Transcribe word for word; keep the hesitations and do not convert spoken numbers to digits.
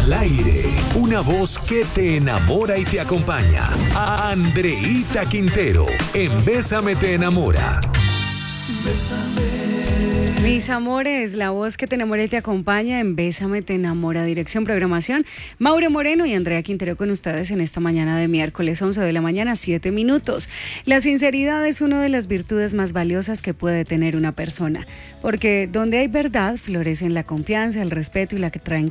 Al aire, una voz que te enamora y te acompaña. A Andreita Quintero, en Bésame te enamora. Bésame. Mis amores, la voz que te enamora y te acompaña en Bésame te enamora. Dirección, programación, Mauro Moreno y Andrea Quintero con ustedes en esta mañana de miércoles, once de la mañana, siete minutos. La sinceridad es una de las virtudes más valiosas que puede tener una persona, porque donde hay verdad florecen la confianza, el respeto y la tranquilidad.